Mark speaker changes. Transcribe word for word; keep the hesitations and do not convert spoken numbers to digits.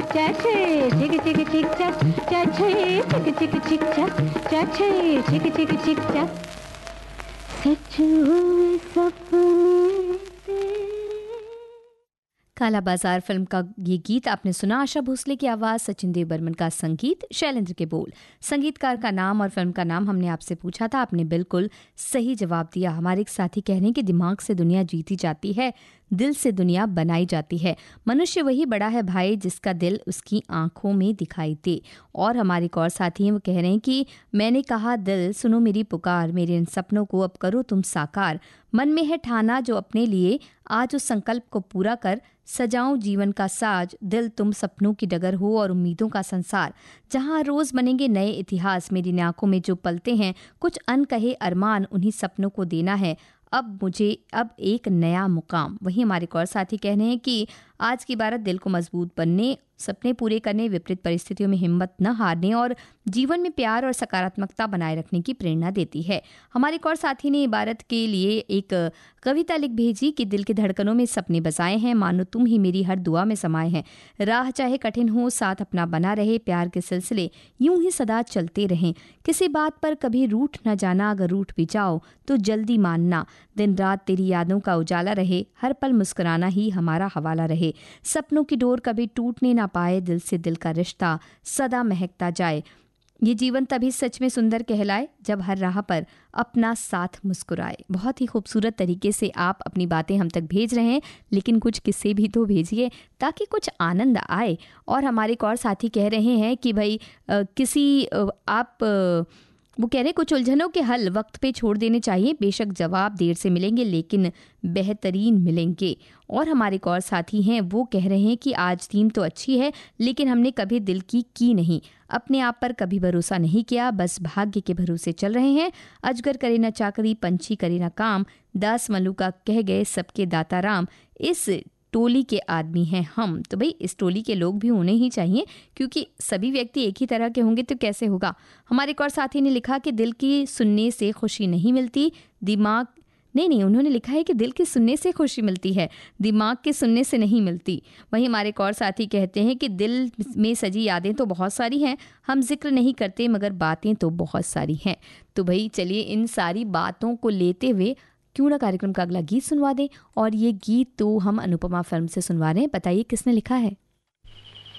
Speaker 1: चाचे चिक चिक चिक चक, चाचे चिक चिक चिक चक, चाचे चिक चिक चिक चक, सच हुए सपने तेरे।
Speaker 2: काला बाजार फिल्म का ये गीत आपने सुना। आशा भोसले की आवाज़, सचिन देव बर्मन का संगीत, शैलेंद्र के बोल। संगीतकार का नाम और फिल्म का नाम हमने आपसे पूछा था, आपने बिल्कुल सही जवाब दिया। हमारे एक साथी कह रहे हैं कि दिमाग से दुनिया जीती जाती है, दिल से दुनिया बनाई जाती है। मनुष्य वही बड़ा है भाई जिसका दिल उसकी आंखों में दिखाई दे। और हमारे एक और साथी हैं, वो कह रहे हैं कि मैंने कहा दिल सुनो मेरी पुकार, मेरे इन सपनों को अब करो तुम साकार। मन में है ठाना जो अपने लिए, आज उस संकल्प को पूरा कर। सजाऊं जीवन का साज, दिल तुम सपनों की डगर हो और उम्मीदों का संसार। जहां रोज बनेंगे नए इतिहास, मेरी आंखों में जो पलते हैं कुछ अनकहे अरमान, उन्हीं सपनों को देना है अब मुझे अब एक नया मुकाम। वहीं हमारे एक और साथी कह रहे हैं कि आज की बारात दिल को मजबूत बनने, सपने पूरे करने, विपरीत परिस्थितियों में हिम्मत न हारने और जीवन में प्यार और सकारात्मकता बनाए रखने की प्रेरणा देती है। हमारे एक और साथी ने इबारत के लिए एक कविता लिख भेजी कि दिल की धड़कनों में सपने बसाए हैं, मानो तुम ही मेरी हर दुआ में समाये हैं। राह चाहे कठिन हो साथ अपना बना रहे, प्यार के सिलसिले यूं ही सदा चलते रहें। किसी बात पर कभी रूठ न जाना, अगर रूठ भी जाओ तो जल्दी मानना। दिन रात तेरी यादों का उजाला रहे, हर पल मुस्कुराना ही हमारा हवाला रहे। सपनों की डोर कभी टूटने ना पाए, दिल से दिल का रिश्ता सदा महकता जाए। ये जीवन तभी सच में सुंदर कहलाए जब हर राह पर अपना साथ मुस्कुराए। बहुत ही खूबसूरत तरीके से आप अपनी बातें हम तक भेज रहे हैं, लेकिन कुछ किस्से भी तो भेजिए ताकि कुछ आनंद आए। और हमारे एक और साथी कह रहे हैं कि भाई आ, किसी आ, आप आ, वो कह रहे हैं कुछ उलझनों के हल वक्त पे छोड़ देने चाहिए, बेशक जवाब देर से मिलेंगे लेकिन बेहतरीन मिलेंगे। और हमारे एक और साथी हैं, वो कह रहे हैं कि आज थीम तो अच्छी है लेकिन हमने कभी दिल की की नहीं, अपने आप पर कभी भरोसा नहीं किया, बस भाग्य के भरोसे चल रहे हैं। अजगर करे ना चाकरी, पंछी करे ना काम, दास मलुका कह गए सबके दाता राम। इस टोली के आदमी हैं हम। तो भाई इस टोली के लोग भी होने ही चाहिए, क्योंकि सभी व्यक्ति एक ही तरह के होंगे तो कैसे होगा। हमारे एक और साथी ने लिखा कि दिल की सुनने से खुशी नहीं मिलती, दिमाग नहीं नहीं उन्होंने लिखा है कि दिल के सुनने से खुशी मिलती है, दिमाग के सुनने से नहीं मिलती। वहीं हमारे एक और साथी कहते हैं कि दिल में सजी यादें तो बहुत सारी हैं, हम जिक्र नहीं करते मगर बातें तो बहुत सारी हैं। तो भाई चलिए इन सारी बातों को लेते हुए क्यों ना कार्यक्रम का अगला गीत सुनवा दें। और ये गीत तो हम अनुपमा फिल्म से सुनवा रहे हैं। बताइए किसने लिखा है।